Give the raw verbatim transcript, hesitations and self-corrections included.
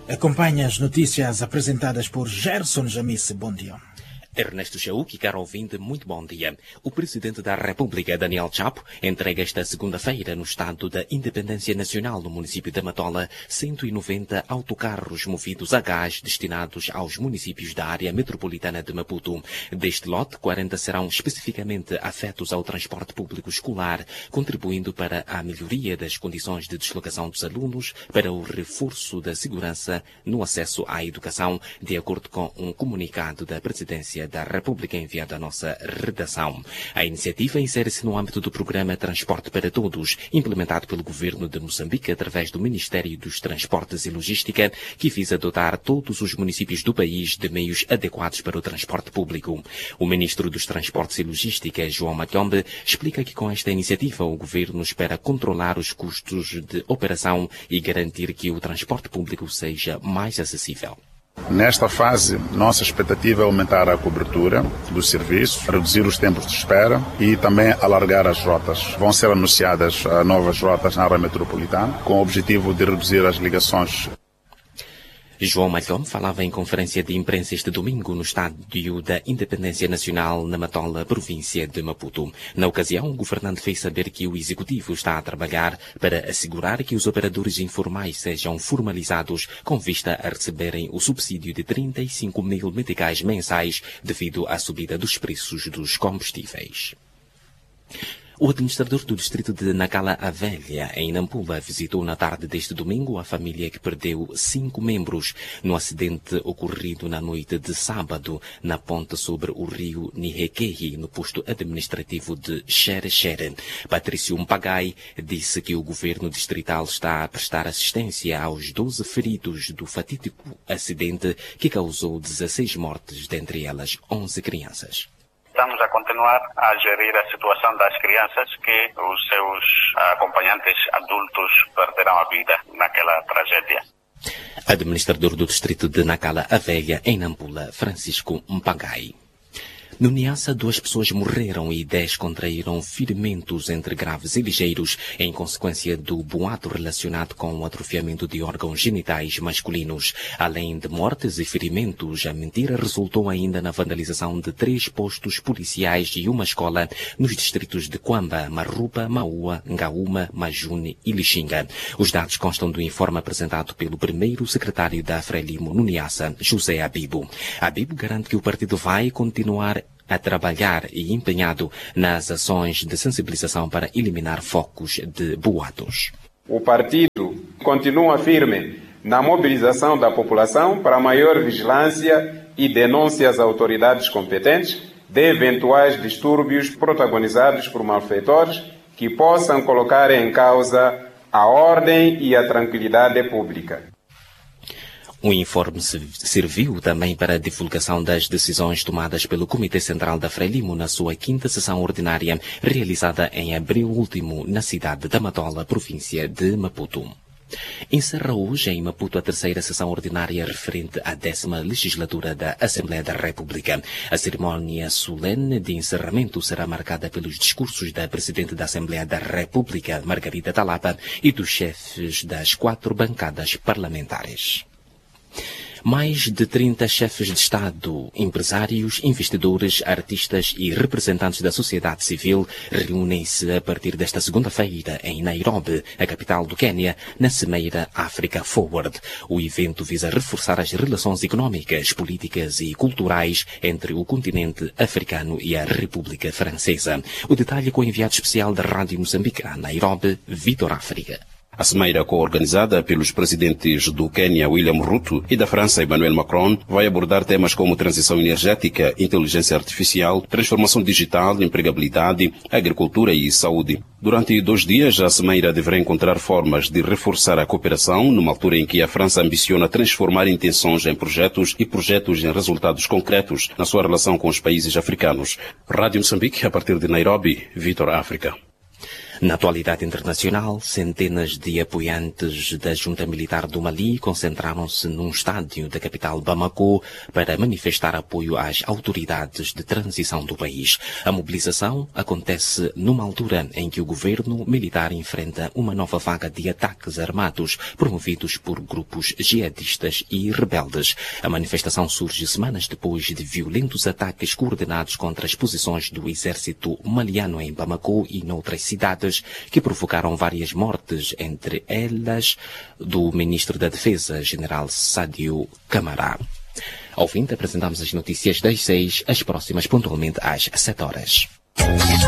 Acompanhe as notícias apresentadas por Gerson Jamice. Bom dia. Ernesto Chauque, caro ouvinte, muito bom dia. O Presidente da República, Daniel Chapo, entrega esta segunda-feira no Estado da Independência Nacional, no município de Matola, cento e noventa autocarros movidos a gás destinados aos municípios da área metropolitana de Maputo. Deste lote, quarenta serão especificamente afetos ao transporte público escolar, contribuindo para a melhoria das condições de deslocação dos alunos, para o reforço da segurança no acesso à educação, de acordo com um comunicado da Presidência da República enviado à nossa redação. A iniciativa insere-se no âmbito do programa Transporte para Todos, implementado pelo governo de Moçambique através do Ministério dos Transportes e Logística, que visa dotar todos os municípios do país de meios adequados para o transporte público. O ministro dos Transportes e Logística, João Matombe, explica que com esta iniciativa o governo espera controlar os custos de operação e garantir que o transporte público seja mais acessível. Nesta fase, nossa expectativa é aumentar a cobertura dos serviços, reduzir os tempos de espera e também alargar as rotas. Vão ser anunciadas novas rotas na área metropolitana, com o objetivo de reduzir as ligações. João Matom falava em conferência de imprensa este domingo no Estádio da Independência Nacional, na Matola, província de Maputo. Na ocasião, o governante fez saber que o Executivo está a trabalhar para assegurar que os operadores informais sejam formalizados com vista a receberem o subsídio de trinta e cinco mil meticais mensais devido à subida dos preços dos combustíveis. O administrador do distrito de Nacala a Velha, em Nampula, visitou na tarde deste domingo a família que perdeu cinco membros no acidente ocorrido na noite de sábado na ponte sobre o rio Nihekehi, no posto administrativo de Xere-Xere. Patrício Mpagai disse que o governo distrital está a prestar assistência aos doze feridos do fatídico acidente que causou dezesseis mortes, dentre elas onze crianças. Estamos a continuar a gerir a situação das crianças que os seus acompanhantes adultos perderam a vida naquela tragédia. Administrador do distrito de Nacala a Velha, em Nampula, Francisco Mpagai. No Niassa, duas pessoas morreram e dez contraíram ferimentos entre graves e ligeiros em consequência do boato relacionado com o atrofiamento de órgãos genitais masculinos. Além de mortes e ferimentos, a mentira resultou ainda na vandalização de três postos policiais e uma escola nos distritos de Quamba, Marrupa, Maua, Ngaúma, Majune e Lixinga. Os dados constam do informe apresentado pelo primeiro secretário da Frelimo no Niassa, José Abibo. Abibo garante que o partido vai continuar a trabalhar e empenhado nas ações de sensibilização para eliminar focos de boatos. O partido continua firme na mobilização da população para maior vigilância e denúncia às autoridades competentes de eventuais distúrbios protagonizados por malfeitores que possam colocar em causa a ordem e a tranquilidade pública. O informe serviu também para a divulgação das decisões tomadas pelo Comitê Central da Frelimo na sua quinta sessão ordinária, realizada em abril último na cidade da Matola, província de Maputo. Encerra hoje em Maputo a terceira sessão ordinária referente à décima legislatura da Assembleia da República. A cerimónia solene de encerramento será marcada pelos discursos da Presidente da Assembleia da República, Margarida Talapa, e dos chefes das quatro bancadas parlamentares. Mais de trinta chefes de Estado, empresários, investidores, artistas e representantes da sociedade civil reúnem-se a partir desta segunda-feira em Nairobi, a capital do Quênia, na Cimeira Africa Forward. O evento visa reforçar as relações económicas, políticas e culturais entre o continente africano e a República Francesa. O detalhe com o enviado especial da Rádio Moçambique a Nairobi, Vitor África. A cimeira, co-organizada pelos presidentes do Quênia, William Ruto, e da França, Emmanuel Macron, vai abordar temas como transição energética, inteligência artificial, transformação digital, empregabilidade, agricultura e saúde. Durante dois dias, a cimeira deverá encontrar formas de reforçar a cooperação, numa altura em que a França ambiciona transformar intenções em projetos e projetos em resultados concretos na sua relação com os países africanos. Rádio Moçambique, a partir de Nairobi, Vitor África. Na atualidade internacional, centenas de apoiantes da junta militar do Mali concentraram-se num estádio da capital Bamako para manifestar apoio às autoridades de transição do país. A mobilização acontece numa altura em que o governo militar enfrenta uma nova vaga de ataques armados promovidos por grupos jihadistas e rebeldes. A manifestação surge semanas depois de violentos ataques coordenados contra as posições do exército maliano em Bamako e noutras cidades, que provocaram várias mortes, entre elas do ministro da Defesa, general Sadio Camara. Ao fim, apresentamos as notícias das seis, as próximas pontualmente às sete horas.